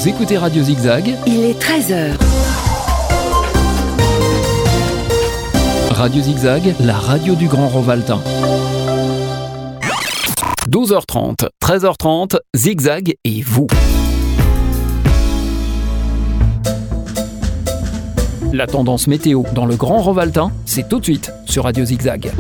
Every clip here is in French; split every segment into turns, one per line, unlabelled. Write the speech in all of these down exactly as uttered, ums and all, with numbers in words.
Vous écoutez Radio Zigzag.
Il est treize heures.
Radio Zigzag, la radio du Grand Rovaltain. douze heures trente, treize heures trente, Zigzag et vous. La tendance météo dans le Grand Rovaltain, c'est tout de suite sur Radio Zigzag.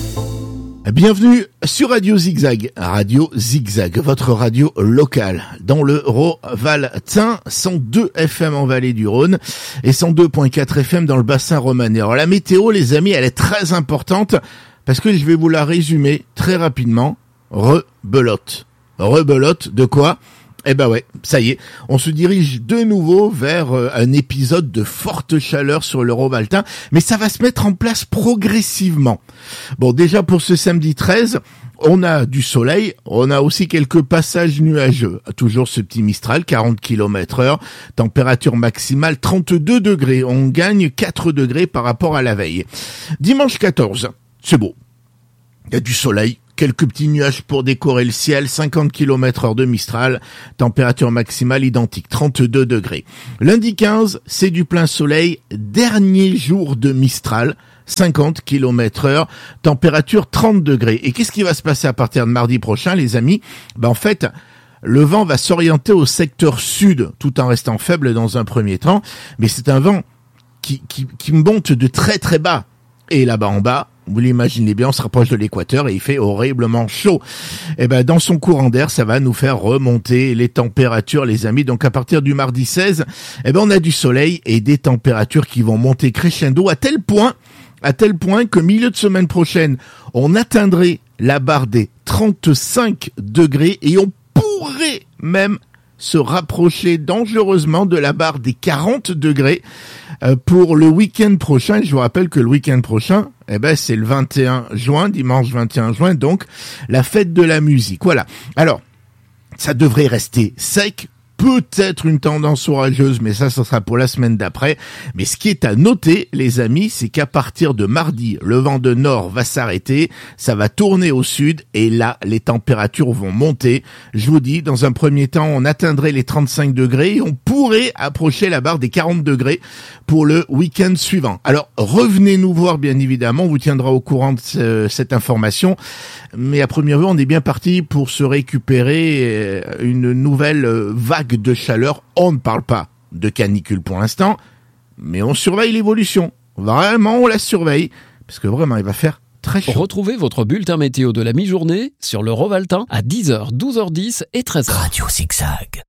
Bienvenue sur Radio Zigzag, Radio Zigzag, votre radio locale dans le Rovaltain, cent deux F M en Vallée du Rhône et cent deux virgule quatre F M dans le bassin romanais. Alors la météo, les amis, elle est très importante parce que je vais vous la résumer très rapidement. Rebelote. Rebelote de quoi ? Eh ben ouais, ça y est, on se dirige de nouveau vers un épisode de forte chaleur sur le Rovaltain, mais ça va se mettre en place progressivement. Bon, déjà pour ce samedi treize, on a du soleil, on a aussi quelques passages nuageux. Toujours ce petit Mistral, quarante kilomètres heure, température maximale trente-deux degrés. On gagne quatre degrés par rapport à la veille. Dimanche quatorze, c'est beau. Il y a du soleil. Quelques petits nuages pour décorer le ciel, cinquante kilomètres heure de Mistral, température maximale identique, trente-deux degrés. Lundi quinze, c'est du plein soleil, dernier jour de Mistral, cinquante kilomètres heure, température trente degrés. Et qu'est-ce qui va se passer à partir de mardi prochain, les amis ? Ben en fait, le vent va s'orienter au secteur sud, tout en restant faible dans un premier temps, mais c'est un vent qui, qui, qui monte de très très bas. Et là-bas en bas, vous l'imaginez bien, on se rapproche de l'équateur et il fait horriblement chaud. Et ben, dans son courant d'air, ça va nous faire remonter les températures, les amis. Donc, à partir du mardi seize, eh ben, on a du soleil et des températures qui vont monter crescendo à tel point, à tel point que milieu de semaine prochaine, on atteindrait la barre des trente-cinq degrés et on pourrait même se rapprocher dangereusement de la barre des quarante degrés euh, pour le week-end prochain. Je vous rappelle que le week-end prochain, eh ben, c'est le vingt et un juin, dimanche vingt et un juin, donc la fête de la musique. Voilà. Alors, ça devrait rester sec. Peut-être une tendance orageuse, mais ça, ça sera pour la semaine d'après. Mais ce qui est à noter, les amis, c'est qu'à partir de mardi, le vent de nord va s'arrêter, ça va tourner au sud, et là, les températures vont monter. Je vous dis, dans un premier temps, on atteindrait les trente-cinq degrés, et on pourrait approcher la barre des quarante degrés pour le week-end suivant. Alors, revenez nous voir, bien évidemment, on vous tiendra au courant de ce, cette information. Mais à première vue, on est bien parti pour se récupérer une nouvelle vague de chaleur. On ne parle pas de canicule pour l'instant, mais on surveille l'évolution. Vraiment, on la surveille, parce que vraiment, il va faire très chaud.
Retrouvez votre bulletin météo de la mi-journée sur le Rovaltain à dix heures, douze heures dix et treize heures.
Radio Zigzag.